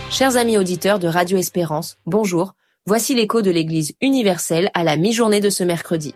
Chers amis auditeurs de Radio Espérance, bonjour, voici l'écho de l'Église universelle à la mi-journée de ce mercredi.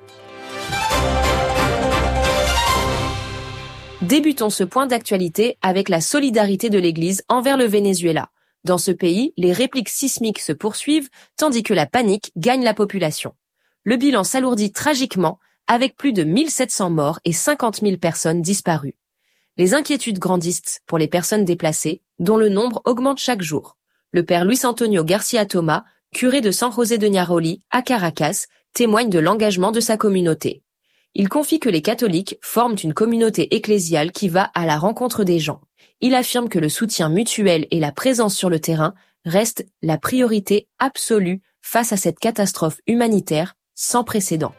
Débutons ce point d'actualité avec la solidarité de l'Église envers le Venezuela. Dans ce pays, les répliques sismiques se poursuivent, tandis que la panique gagne la population. Le bilan s'alourdit tragiquement, avec plus de 1700 morts et 50 000 personnes disparues. Les inquiétudes grandissent pour les personnes déplacées, dont le nombre augmente chaque jour. Le père Luis Antonio Garcia Toma, curé de San José de Ñaroli, à Caracas, témoigne de l'engagement de sa communauté. Il confie que les catholiques forment une communauté ecclésiale qui va à la rencontre des gens. Il affirme que le soutien mutuel et la présence sur le terrain restent la priorité absolue face à cette catastrophe humanitaire sans précédent.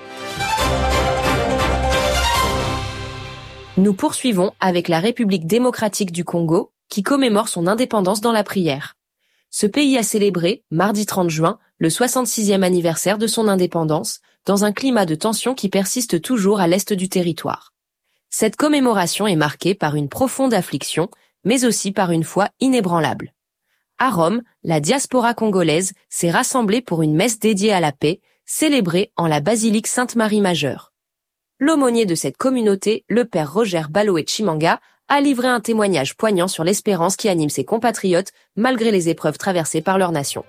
Nous poursuivons avec la République démocratique du Congo, qui commémore son indépendance dans la prière. Ce pays a célébré, mardi 30 juin, le 66e anniversaire de son indépendance, dans un climat de tension qui persiste toujours à l'est du territoire. Cette commémoration est marquée par une profonde affliction, mais aussi par une foi inébranlable. À Rome, la diaspora congolaise s'est rassemblée pour une messe dédiée à la paix, célébrée en la basilique Sainte-Marie Majeure. L'aumônier de cette communauté, le père Roger Baloé Chimanga, a livré un témoignage poignant sur l'espérance qui anime ses compatriotes malgré les épreuves traversées par leur nation.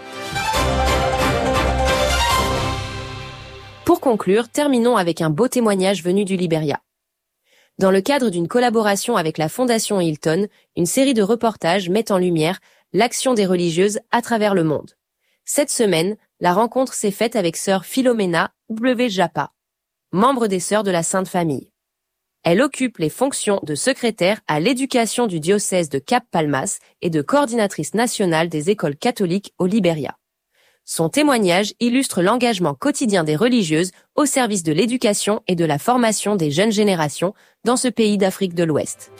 Pour conclure, terminons avec un beau témoignage venu du Libéria. Dans le cadre d'une collaboration avec la Fondation Hilton, une série de reportages met en lumière l'action des religieuses à travers le monde. Cette semaine, la rencontre s'est faite avec sœur Philomena W. Japa, membre des Sœurs de la Sainte Famille. Elle occupe les fonctions de secrétaire à l'éducation du diocèse de Cap Palmas et de coordinatrice nationale des écoles catholiques au Libéria. Son témoignage illustre l'engagement quotidien des religieuses au service de l'éducation et de la formation des jeunes générations dans ce pays d'Afrique de l'Ouest.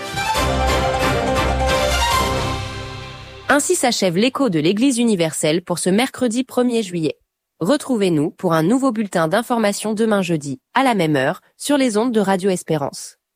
Ainsi s'achève l'écho de l'Église universelle pour ce mercredi 1er juillet. Retrouvez-nous pour un nouveau bulletin d'information demain jeudi, à la même heure, sur les ondes de Radio Espérance.